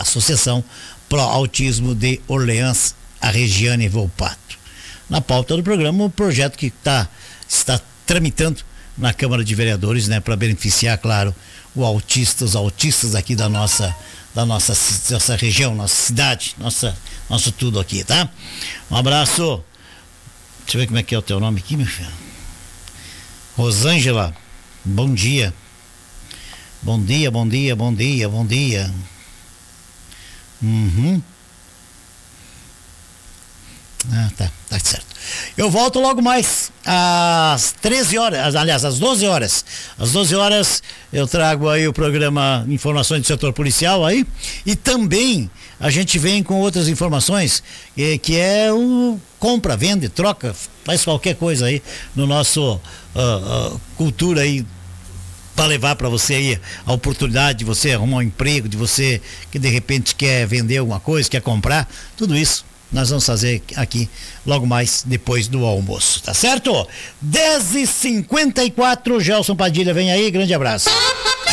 Associação Pro Autismo de Orleans, a Regiane Volpato. Na pauta do programa, o projeto que está tramitando na Câmara de Vereadores, né, para beneficiar, claro, os autistas aqui da nossa região, nossa cidade, nosso tudo aqui, tá? Um abraço. Deixa eu ver como é que é o teu nome aqui, meu filho. Rosângela, bom dia. Bom dia. Tá certo. Eu volto logo mais às 13 horas, aliás, às 12 horas. Às 12 horas eu trago aí o programa Informações do Setor Policial aí, e também a gente vem com outras informações, que é o compra, vende, troca, faz qualquer coisa aí no nosso cultura aí, para levar para você aí a oportunidade de você arrumar um emprego, de você que de repente quer vender alguma coisa, quer comprar, tudo isso nós vamos fazer aqui logo mais depois do almoço, tá certo? 10h54, Gelson Padilha vem aí, grande abraço.